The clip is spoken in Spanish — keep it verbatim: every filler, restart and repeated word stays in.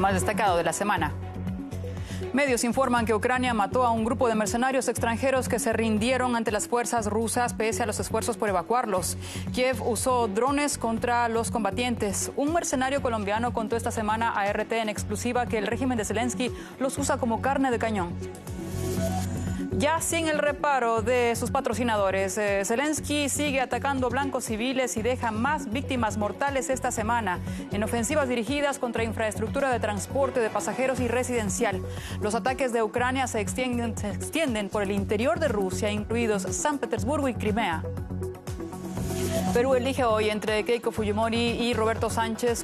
más destacado de la semana. Medios informan que Ucrania mató a un grupo de mercenarios extranjeros que se rindieron ante las fuerzas rusas pese a los esfuerzos por evacuarlos. Kiev usó drones contra los combatientes. Un mercenario colombiano contó esta semana a R T en exclusiva que el régimen de Zelensky los usa como carne de cañón. Ya sin el reparo de sus patrocinadores, eh, Zelensky sigue atacando blancos civiles y deja más víctimas mortales esta semana en ofensivas dirigidas contra infraestructura de transporte de pasajeros y residencial. Los ataques de Ucrania se extienden, se extienden por el interior de Rusia, incluidos San Petersburgo y Crimea. Perú elige hoy entre Keiko Fujimori y Roberto Sánchez